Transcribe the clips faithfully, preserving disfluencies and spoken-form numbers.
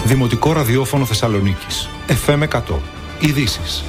Δημοτικό ραδιόφωνο Θεσσαλονίκης. εφ εμ εκατό. Ειδήσεις.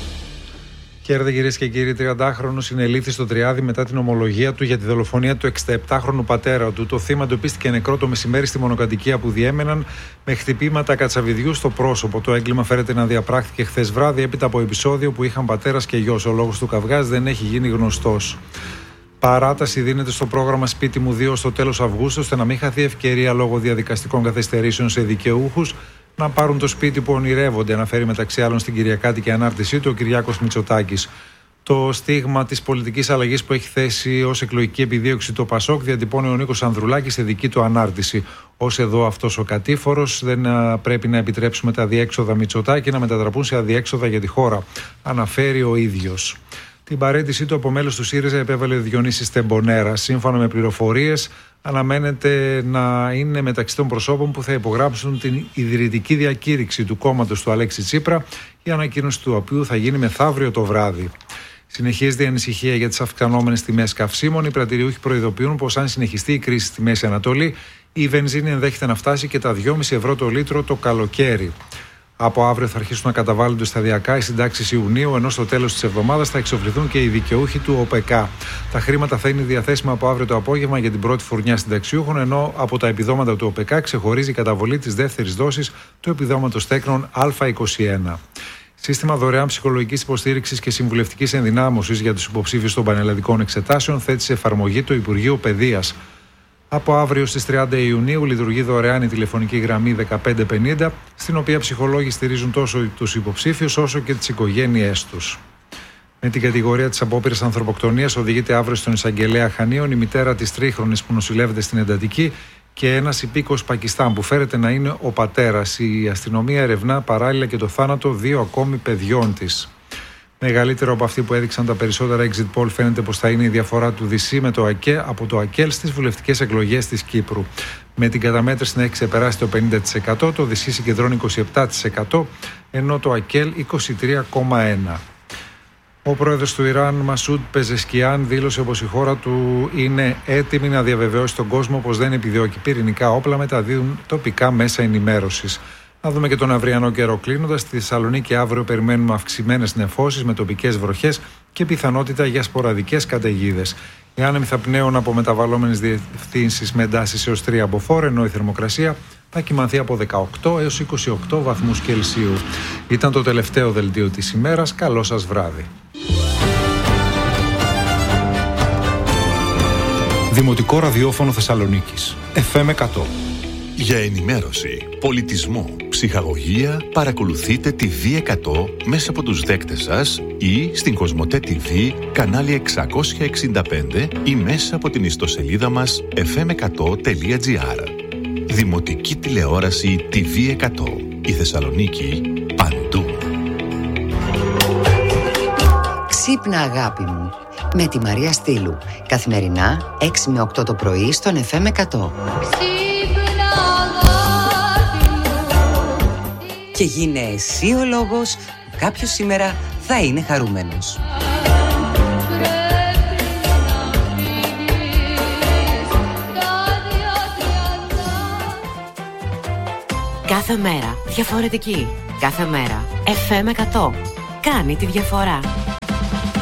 Χαίρετε κυρίες και κύριοι. τριαντάχρονος συνελήφθη στο Τριάδι μετά την ομολογία του για τη δολοφονία του εξηνταεπτάχρονου πατέρα του. Το θύμα εντοπίστηκε νεκρό το μεσημέρι στη μονοκατοικία που διέμεναν με χτυπήματα κατσαβιδιού στο πρόσωπο. Το έγκλημα φέρεται να διαπράχθηκε χθες βράδυ έπειτα από επεισόδιο που είχαν πατέρας και γιος. Ο λόγος του καυγάς δεν έχει γίνει γνωστός. Παράταση δίνεται στο πρόγραμμα Σπίτι μου δύο στο τέλος Αυγούστου, ώστε να μην χαθεί ευκαιρία λόγω διαδικαστικών καθυστερήσεων σε δικαιούχους να πάρουν το σπίτι που ονειρεύονται, αναφέρει μεταξύ άλλων στην κυριακάτικη ανάρτησή του ο Κυριάκος Μητσοτάκης. Το στίγμα της πολιτικής αλλαγής που έχει θέσει ως εκλογική επιδίωξη το Πασόκ διατυπώνει ο Νίκος Ανδρουλάκης σε δική του ανάρτηση. Ως εδώ αυτός ο κατήφορος, δεν πρέπει να επιτρέψουμε τα αδιέξοδα Μητσοτάκη να μετατραπούν σε αδιέξοδα για τη χώρα, αναφέρει ο ίδιος. Την παραίτησή του από μέλος του ΣΥΡΙΖΑ επέβαλε ο Διονύσης Τεμπονέρας. Σύμφωνα με πληροφορίες, αναμένεται να είναι μεταξύ των προσώπων που θα υπογράψουν την ιδρυτική διακήρυξη του κόμματος του Αλέξη Τσίπρα, η ανακοίνωση του οποίου θα γίνει μεθαύριο το βράδυ. Συνεχίζεται η ανησυχία για τις αυξανόμενες τιμές καυσίμων. Οι πρατηριούχοι προειδοποιούν πως αν συνεχιστεί η κρίση στη Μέση Ανατολή, η βενζίνη ενδέχεται να φτάσει και τα δυόμισι ευρώ το λίτρο το καλοκαίρι. Από αύριο θα αρχίσουν να καταβάλλονται σταδιακά οι συντάξεις Ιουνίου, ενώ στο τέλος της εβδομάδας θα εξοφληθούν και οι δικαιούχοι του ΟΠΕΚΑ. Τα χρήματα θα είναι διαθέσιμα από αύριο το απόγευμα για την πρώτη φουρνιά συνταξιούχων, ενώ από τα επιδόματα του ΟΠΕΚΑ ξεχωρίζει η καταβολή της δεύτερης δόσης του επιδόματος τέκνων Α είκοσι ένα. Σύστημα δωρεάν ψυχολογικής υποστήριξης και συμβουλευτικής ενδυνάμωσης για τους υποψήφιους των πανελλαδικών εξετάσεων θέτει σε εφαρμογή το Υπουργείο Παιδείας. Από αύριο στις τριάντα Ιουνίου λειτουργεί δωρεάν η τηλεφωνική γραμμή δεκαπέντε πενήντα, στην οποία ψυχολόγοι στηρίζουν τόσο τους υποψήφιους όσο και τις οικογένειές τους. Με την κατηγορία της απόπειρας ανθρωποκτονίας οδηγείται αύριο στον εισαγγελέα Χανίων η μητέρα της τρίχρονης που νοσηλεύεται στην εντατική και ένας υπήκοος Πακιστάν που φέρεται να είναι ο πατέρας. Η αστυνομία ερευνά παράλληλα και το θάνατο δύο ακόμη παιδιών της. Μεγαλύτερο από αυτή που έδειξαν τα περισσότερα exit poll φαίνεται πως θα είναι η διαφορά του ΔΥΣΥ με το ΑΚΕ από το ΑΚΕΛ στις βουλευτικές εκλογές της Κύπρου. Με την καταμέτρηση να έχει ξεπεράσει το πενήντα τοις εκατό, το ΔΥΣΥ συγκεντρώνει είκοσι επτά τοις εκατό, ενώ το ΑΚΕΛ είκοσι τρία κόμμα ένα τοις εκατό. Ο πρόεδρος του Ιράν, Μασούντ Πεζεσκιάν, δήλωσε πως η χώρα του είναι έτοιμη να διαβεβαιώσει τον κόσμο πως δεν επιδιώκει πυρηνικά όπλα, μεταδίδουν τοπικά μέσα ενημέρωσης. Να δούμε και τον αυριανό καιρό κλείνοντας. Στη Θεσσαλονίκη αύριο περιμένουμε αυξημένες νεφώσεις με τοπικές βροχές και πιθανότητα για σποραδικές καταιγίδες. Οι άνεμοι θα πνέουν από μεταβαλλόμενες διευθύνσεις με εντάσεις έως τρία μποφόρ, ενώ η θερμοκρασία θα κυμανθεί από δεκαοκτώ έως είκοσι οκτώ βαθμούς Κελσίου. Ήταν το τελευταίο δελτίο της ημέρας. Καλό σας βράδυ. Δημοτικό ραδιόφωνο Θεσσαλονίκης. εφ εμ εκατό. Για ενημέρωση, πολιτισμό, ψυχαγωγία, παρακολουθείτε τη βι εκατό μέσα από τους δέκτες σας ή στην Κοσμοτέ τι βι, κανάλι εξακόσια εξήντα πέντε ή μέσα από την ιστοσελίδα μας εφ εμ εκατό τελεία τζι άρ. Δημοτική τηλεόραση τι βι εκατό. Η Θεσσαλονίκη παντού. Ξύπνα αγάπη μου, με τη Μαρία Στήλου. Καθημερινά έξι με οκτώ το πρωί στον εφ εμ εκατό. Και γίνε εσύ ο λόγος που κάποιος σήμερα θα είναι χαρούμενος. Κάθε μέρα διαφορετική. Κάθε μέρα εφ εμ εκατό. Κάνει τη διαφορά.